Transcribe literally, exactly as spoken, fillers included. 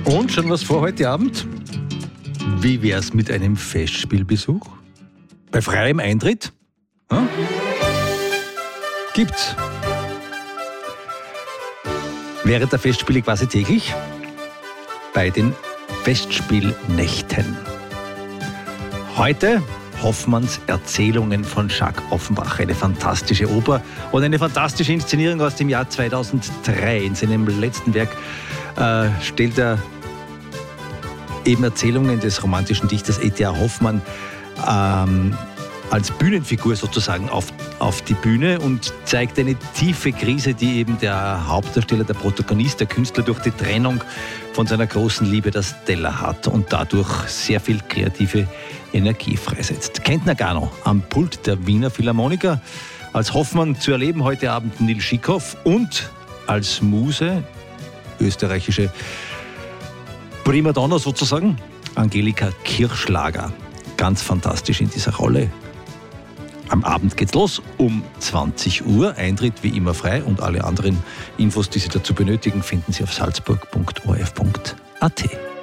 Und schon was vor heute Abend? Wie wär's mit einem Festspielbesuch? Bei freiem Eintritt? Hm? Gibt's. Während der Festspiele quasi täglich? Bei den Festspielnächten. Heute Hoffmanns Erzählungen von Jacques Offenbach. Eine fantastische Oper und eine fantastische Inszenierung aus dem Jahr zweitausenddrei. In seinem letzten Werk äh, stellt er eben Erzählungen des romantischen Dichters E T A Hoffmann ähm, als Bühnenfigur sozusagen auf, auf die Bühne und zeigt eine tiefe Krise, die eben der Hauptdarsteller, der Protagonist, der Künstler durch die Trennung von seiner großen Liebe, der Stella, hat und dadurch sehr viel kreative Energie freisetzt. Kennt Nagano am Pult der Wiener Philharmoniker, als Hoffmann zu erleben heute Abend Nil Schikow und als Muse, österreichische Primadonna sozusagen, Angelika Kirschlager. Ganz fantastisch in dieser Rolle. Am Abend geht's los um zwanzig Uhr. Eintritt wie immer frei und alle anderen Infos, die Sie dazu benötigen, finden Sie auf salzburg punkt o r f punkt a t.